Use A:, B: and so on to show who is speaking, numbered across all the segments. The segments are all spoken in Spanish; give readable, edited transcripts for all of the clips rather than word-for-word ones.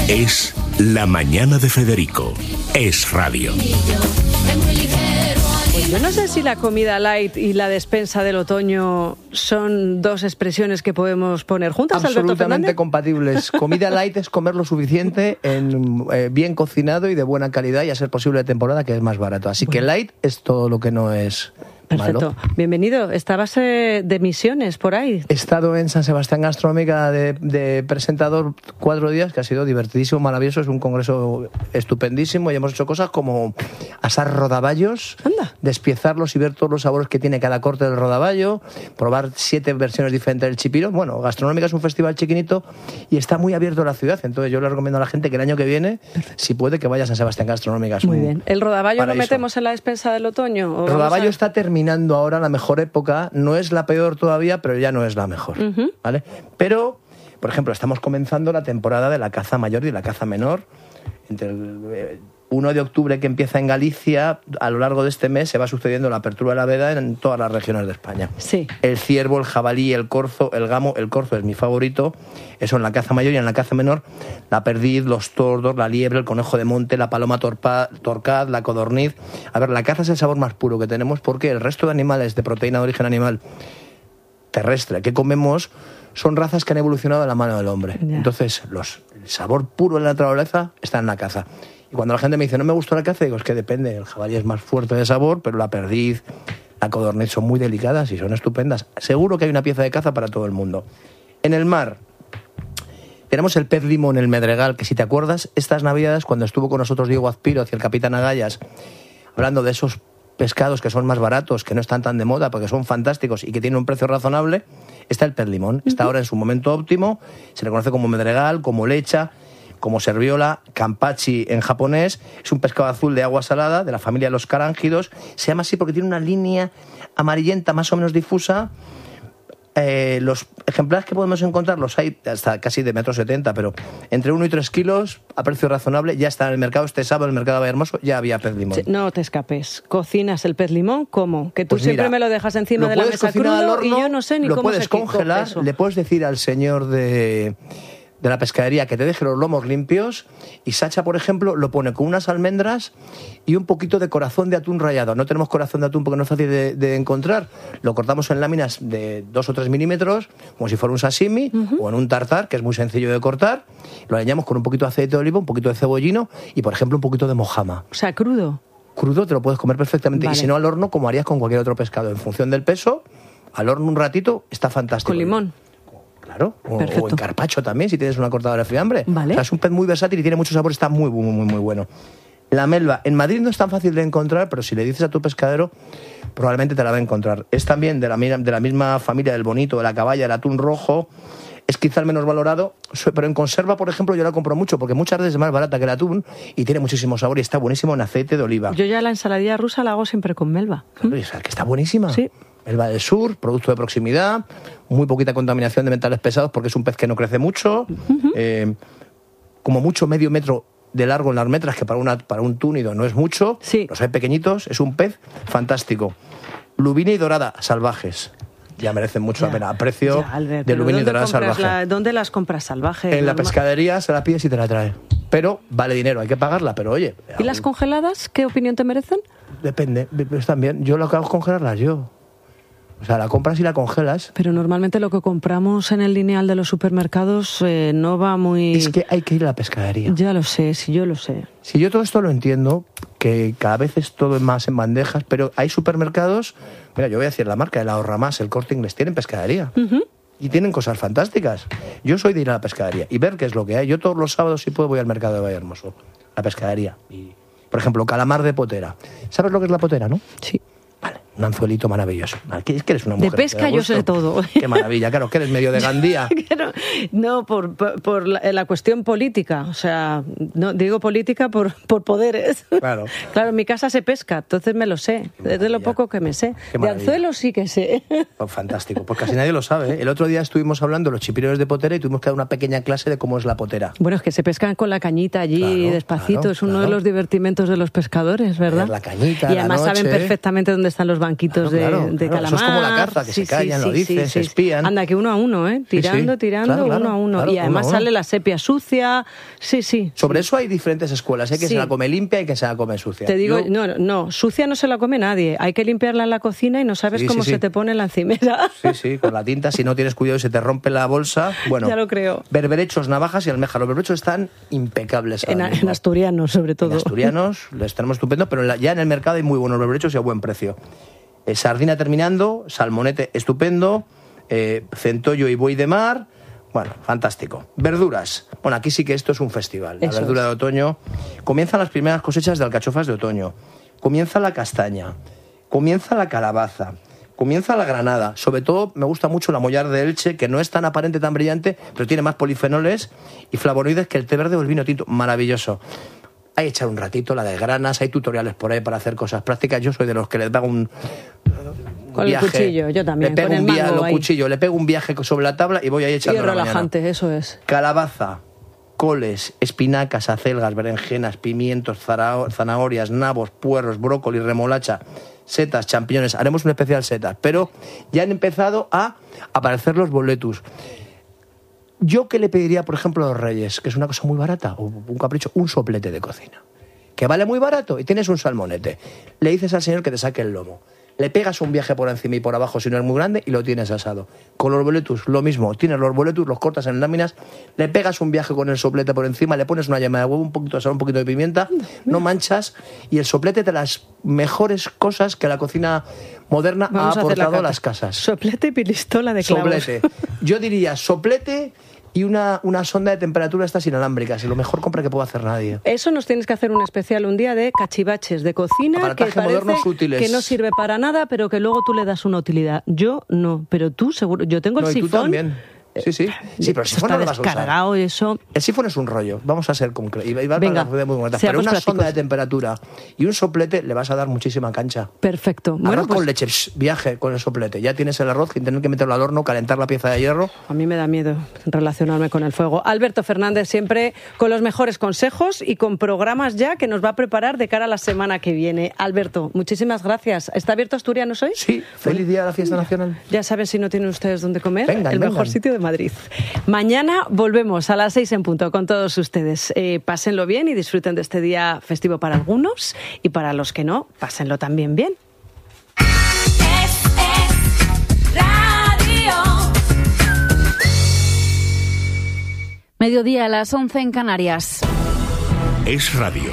A: Es La Mañana de Federico. Es radio.
B: Pues yo no sé si la comida light y la despensa del otoño son dos expresiones que podemos poner juntas, Alberto Fernández.
C: Absolutamente compatibles. Comida light es comer lo suficiente, bien cocinado y de buena calidad, y a ser posible de temporada, que es más barato. Así que light es todo lo que no es
B: perfecto.
C: malo.
B: Bienvenido. Estabas de misiones por ahí.
C: He estado en San Sebastián Gastronómica de presentador 4 días, que ha sido divertidísimo, maravilloso. Es un congreso estupendísimo y hemos hecho cosas como asar rodaballos, despiezarlos y ver todos los sabores que tiene cada corte del rodaballo, probar 7 versiones diferentes del chipirón. Bueno, Gastronómica es un festival chiquinito y está muy abierto a la ciudad, entonces yo le recomiendo a la gente que el año que viene, si puede, que vaya a San Sebastián Gastronómica.
B: Muy bien. ¿El rodaballo
C: paraíso.
B: ¿Lo metemos en la despensa del otoño?
C: El rodaballo está terminando ahora la mejor época, no es la peor todavía, pero ya no es la mejor, ¿vale? Pero, por ejemplo, estamos comenzando la temporada de la caza mayor y la caza menor. Entre el 1 de octubre, que empieza en Galicia, a lo largo de este mes se va sucediendo la apertura de la veda en todas las regiones de España.
B: Sí.
C: El ciervo, el jabalí, el corzo, el gamo. El corzo es mi favorito, eso en la caza mayor, y en la caza menor la perdiz, los tordos, la liebre, el conejo de monte, la paloma torcaz, la codorniz. A ver, la caza es el sabor más puro que tenemos, porque el resto de animales de proteína de origen animal terrestre que comemos son razas que han evolucionado de la mano del hombre.
B: Ya.
C: Entonces, el sabor puro de la naturaleza está en la caza. Y cuando la gente me dice, no me gustó la caza, digo, es que depende. El jabalí es más fuerte de sabor, pero la perdiz, la codorniz son muy delicadas y son estupendas. Seguro que hay una pieza de caza para todo el mundo. En el mar tenemos el pez limón, el medregal, que si te acuerdas, estas navidades, cuando estuvo con nosotros Diego Azpiro y el capitán Agallas, hablando de esos pescados que son más baratos, que no están tan de moda, porque son fantásticos y que tienen un precio razonable, está el pez limón. Está ahora en su momento óptimo, se le conoce como medregal, como lecha, como serviola, campachi en japonés. Es un pescado azul de agua salada, de la familia de los carángidos. Se llama así porque tiene una línea amarillenta más o menos difusa. Los ejemplares que podemos encontrar los hay hasta casi de 1,70 m, pero entre 1 y 3 kilos, a precio razonable, ya está en el mercado. Este sábado en el mercado de Vallehermoso ya había pez limón.
B: Sí, no te escapes. ¿Cocinas el pez limón? ¿Cómo? Que tú
C: pues
B: siempre
C: mira,
B: me lo dejas encima de la mesa crudo horno, y yo no sé ni cómo se
C: lo puedes congelar,
B: eso.
C: Le puedes decir al señor de la pescadería que te deje los lomos limpios, y Sacha, por ejemplo, lo pone con unas almendras y un poquito de corazón de atún rallado. No tenemos corazón de atún porque no es fácil de encontrar. Lo cortamos en láminas de 2 o 3 milímetros, como si fuera un sashimi, o en un tartar, que es muy sencillo de cortar. Lo añadimos con un poquito de aceite de oliva, un poquito de cebollino y, por ejemplo, un poquito de mojama.
B: O sea, crudo.
C: Crudo te lo puedes comer perfectamente. Vale. Y si no, al horno, como harías con cualquier otro pescado. En función del peso, al horno un ratito, está fantástico.
B: Con limón.
C: Claro, o en carpaccio también, si tienes una cortadora de fiambre.
B: Vale.
C: O sea, es un pez muy versátil y tiene mucho sabor, está muy bueno. La melva, en Madrid no es tan fácil de encontrar, pero si le dices a tu pescadero, probablemente te la va a encontrar. Es también de la misma familia del bonito, de la caballa, el atún rojo. Es quizá el menos valorado, pero en conserva, por ejemplo, yo la compro mucho, porque muchas veces es más barata que el atún y tiene muchísimo sabor y está buenísimo en aceite de oliva.
B: Yo ya la ensaladilla rusa la hago siempre con melva.
C: Claro, o sea, que está buenísima.
B: Sí.
C: Melva del Sur, producto de proximidad, muy poquita contaminación de metales pesados porque es un pez que no crece mucho, como mucho medio metro de largo en las metras, que para un túnido no es mucho.
B: Sí.
C: Los hay pequeñitos, es un pez fantástico. Lubina y dorada, salvajes. Ya merecen mucho la pena. A precio de lubina y dorada salvaje.
B: ¿Dónde las compras salvajes?
C: En la pescadería se la pides y te la trae. Pero vale dinero, hay que pagarla, pero oye.
B: ¿Y las congeladas? ¿Qué opinión te merecen?
C: Depende, están bien. Yo lo que hago es congelarlas yo. O sea, la compras y la congelas.
B: Pero normalmente lo que compramos en el lineal de los supermercados no va muy...
C: Es que hay que ir a la pescadería.
B: Ya lo sé, si yo lo sé.
C: Si yo todo esto lo entiendo, que cada vez es todo más en bandejas, pero hay supermercados... Mira, yo voy a decir la marca, el Ahorra Más, el Corte Inglés, tienen pescadería. Y tienen cosas fantásticas. Yo soy de ir a la pescadería y ver qué es lo que hay. Yo todos los sábados, si puedo, voy al mercado de Vallehermoso, la pescadería. Y, por ejemplo, calamar de potera. ¿Sabes lo que es la potera, no?
B: Sí.
C: Vale, un anzuelito maravilloso. Es que eres una mujer.
B: De pesca yo sé todo.
C: Qué maravilla, claro, que eres medio de Gandía.
B: No, por la cuestión política. O sea, no digo política por poderes.
C: Claro.
B: Claro, en mi casa se pesca, entonces me lo sé. Es de lo poco que me sé. De anzuelos sí que sé.
C: Oh, fantástico, pues casi nadie lo sabe, ¿eh? El otro día estuvimos hablando de los chipirones de potera y tuvimos que dar una pequeña clase de cómo es la potera.
B: Bueno, es que se pescan con la cañita allí despacito. Es uno de los divertimentos de los pescadores, ¿verdad?
C: La cañita,
B: y además saben perfectamente dónde están los banquitos de calamar.
C: Eso es como la caza, que se callan, lo dicen, se espían.
B: Anda, que uno a uno, tirando, uno a uno. Y además sale la sepia sucia. Sí.
C: Sobre eso hay diferentes escuelas. Hay que se la come limpia y que se la come sucia.
B: Te digo, no, sucia no se la come nadie. Hay que limpiarla en la cocina y no sabes cómo se te pone en la encimera.
C: Sí, con la tinta, si no tienes cuidado y se te rompe la bolsa. Bueno,
B: ya lo creo.
C: Berberechos, navajas y almejas. Los berberechos están impecables.
B: En asturianos, sobre todo.
C: En asturianos les tenemos estupendo, pero ya en el mercado hay muy buenos berberechos y a buen precio. Sardina terminando, salmonete estupendo, centollo y buey de mar. Bueno, fantástico. Verduras. Bueno, aquí sí que esto es un festival. La verdura de otoño. Comienzan las primeras cosechas de alcachofas de otoño. Comienza la castaña. Comienza la calabaza. Comienza la granada. Sobre todo me gusta mucho la mollar de Elche, que no es tan aparente, tan brillante, pero tiene más polifenoles y flavonoides que el té verde o el vino tinto. Maravilloso. Hay que echar un ratito, la de granas, hay tutoriales por ahí para hacer cosas prácticas. Yo soy de los que les hago un
B: con
C: viaje.
B: El cuchillo, yo también.
C: Le pego
B: con
C: un
B: el mango
C: cuchillo, le pego un viaje sobre la tabla y voy ahí echando la mañana.
B: Y relajante, eso es.
C: Calabaza, coles, espinacas, acelgas, berenjenas, pimientos, zanahorias, nabos, puerros, brócoli, remolacha, setas, champiñones. Haremos un especial setas, pero ya han empezado a aparecer los boletus. Yo que le pediría, por ejemplo, a los Reyes, que es una cosa muy barata, o un capricho, un soplete de cocina, que vale muy barato y tienes un salmonete. Le dices al señor que te saque el lomo. Le pegas un viaje por encima y por abajo si no es muy grande y lo tienes asado. Con los boletus, lo mismo. Tienes los boletus, los cortas en láminas, le pegas un viaje con el soplete por encima, le pones una yema de huevo, un poquito de sal, un poquito de pimienta, no manchas, y el soplete de las mejores cosas que la cocina moderna ha aportado a las casas.
B: Soplete y pistola de clavos.
C: Soplete. Yo diría soplete y una sonda de temperatura estas inalámbricas. Y lo mejor compra que puede hacer nadie.
B: Eso nos tienes que hacer un especial un día de cachivaches de cocina que parece útiles, que no sirve para nada, pero que luego tú le das una utilidad. Yo no, pero tú seguro. Yo tengo el sifón.
C: Tú también. Sí, pero el sifón
B: está
C: no lo vas a usar.
B: Descargado eso.
C: El sifón es un rollo. Vamos a ser concretos.
B: Venga,
C: pero una sonda de temperatura y un soplete le vas a dar muchísima cancha.
B: Perfecto.
C: Arroz con leche, viaje con el soplete. Ya tienes el arroz sin tener que meterlo al horno, calentar la pieza de hierro.
B: A mí me da miedo relacionarme con el fuego. Alberto Fernández siempre con los mejores consejos y con programas ya que nos va a preparar de cara a la semana que viene. Alberto, muchísimas gracias. ¿Está abierto Asturianos hoy?
C: Sí. Feliz día de la fiesta nacional.
B: Ya saben si no tienen ustedes dónde comer.
C: Vengan.
B: Mejor sitio de Madrid. Mañana volvemos a las 6 en punto con todos ustedes. Pásenlo bien y disfruten de este día festivo para algunos y para los que no, pásenlo también bien.
D: Mediodía a las 11 en Canarias.
A: Es Radio.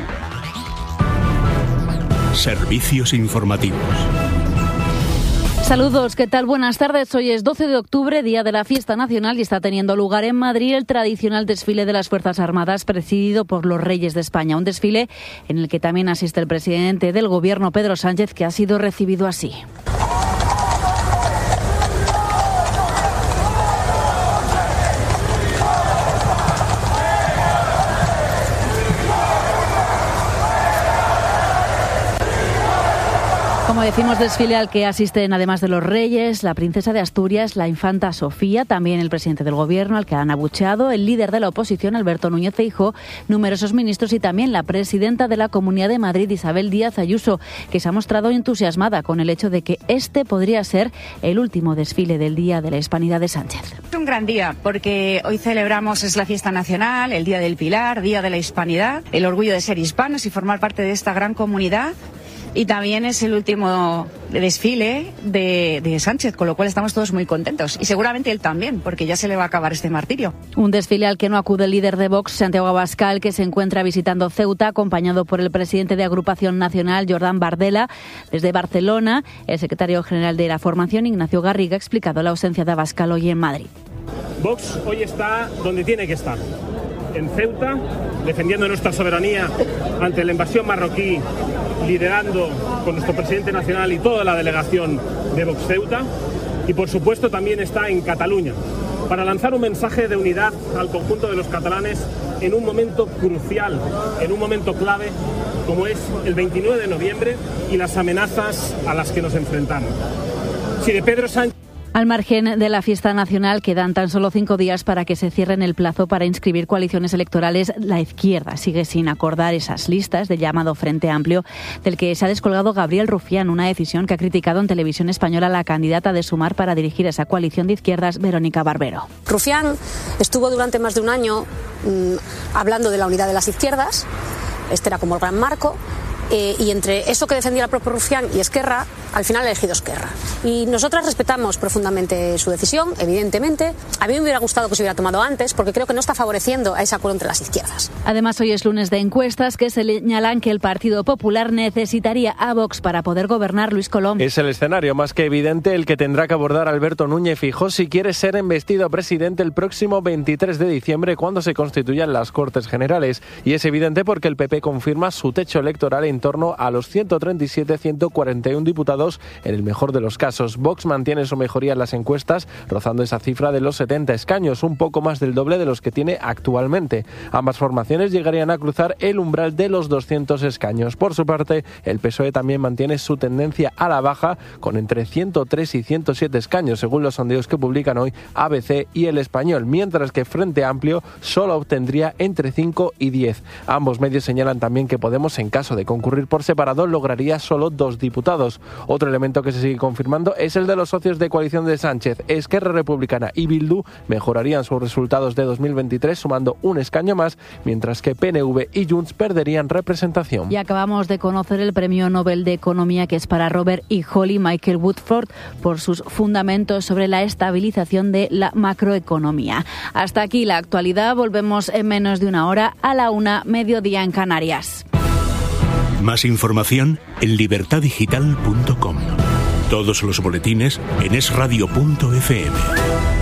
A: Servicios informativos.
D: Saludos, ¿qué tal? Buenas tardes. Hoy es 12 de octubre, día de la fiesta nacional, y está teniendo lugar en Madrid el tradicional desfile de las Fuerzas Armadas presidido por los Reyes de España. Un desfile en el que también asiste el presidente del Gobierno, Pedro Sánchez, que ha sido recibido así. Como decimos, desfile al que asisten, además de los Reyes, la princesa de Asturias, la infanta Sofía, también el presidente del Gobierno, al que han abucheado, el líder de la oposición, Alberto Núñez Feijóo, numerosos ministros y también la presidenta de la Comunidad de Madrid, Isabel Díaz Ayuso, que se ha mostrado entusiasmada con el hecho de que este podría ser el último desfile del Día de la Hispanidad de Sánchez.
E: Es un gran día porque hoy celebramos, es la fiesta nacional, el Día del Pilar, Día de la Hispanidad, el orgullo de ser hispanos y formar parte de esta gran comunidad. Y también es el último desfile de Sánchez, con lo cual estamos todos muy contentos. Y seguramente él también, porque ya se le va a acabar este martirio.
D: Un desfile al que no acude el líder de Vox, Santiago Abascal, que se encuentra visitando Ceuta, acompañado por el presidente de Agrupación Nacional, Jordán Bardella. Desde Barcelona, el secretario general de la formación, Ignacio Garriga, ha explicado la ausencia de Abascal hoy en Madrid.
F: Vox hoy está donde tiene que estar, en Ceuta, defendiendo nuestra soberanía ante la invasión marroquí, liderando con nuestro presidente nacional y toda la delegación de Vox Ceuta, y por supuesto también está en Cataluña, para lanzar un mensaje de unidad al conjunto de los catalanes en un momento crucial, en un momento clave, como es el 29 de noviembre y las amenazas a las que nos enfrentamos. Si de Pedro Sánchez
D: Al margen de la fiesta nacional, quedan tan solo 5 días para que se cierren el plazo para inscribir coaliciones electorales. La izquierda sigue sin acordar esas listas del llamado Frente Amplio, del que se ha descolgado Gabriel Rufián, una decisión que ha criticado en Televisión Española la candidata de Sumar para dirigir esa coalición de izquierdas, Verónica Barbero.
G: Rufián estuvo durante más de un año hablando de la unidad de las izquierdas. Este era como el gran marco. Y entre eso que defendía el propio Rufián y Esquerra, al final ha elegido Esquerra. Y nosotras respetamos profundamente su decisión, evidentemente. A mí me hubiera gustado que se hubiera tomado antes, porque creo que no está favoreciendo a ese acuerdo entre las izquierdas.
D: Además, hoy es lunes de encuestas que señalan que el Partido Popular necesitaría a Vox para poder gobernar. Luis Colom.
H: Es el escenario más que evidente el que tendrá que abordar Alberto Núñez Feijóo si quiere ser investido presidente el próximo 23 de diciembre, cuando se constituyan las Cortes Generales. Y es evidente porque el PP confirma su techo electoral en torno a los 137-141 diputados en el mejor de los casos. Vox mantiene su mejoría en las encuestas, rozando esa cifra de los 70 escaños, un poco más del doble de los que tiene actualmente. Ambas formaciones llegarían a cruzar el umbral de los 200 escaños. Por su parte, el PSOE también mantiene su tendencia a la baja, con entre 103 y 107 escaños, según los sondeos que publican hoy ABC y El Español, mientras que Frente Amplio solo obtendría entre 5 y 10. Ambos medios señalan también que Podemos, en caso de concurrir por separado, lograría solo 2 diputados. Otro elemento que se sigue confirmando es el de los socios de coalición de Sánchez. Esquerra Republicana y Bildu mejorarían sus resultados de 2023 sumando un escaño más, mientras que PNV y Junts perderían representación.
D: Y acabamos de conocer el Premio Nobel de Economía, que es para Robert E. Hall, Michael Woodford, por sus fundamentos sobre la estabilización de la macroeconomía. Hasta aquí la actualidad. Volvemos en menos de una hora, a la 1:00, mediodía en Canarias.
A: Más información en libertadigital.com. Todos los boletines en esradio.fm.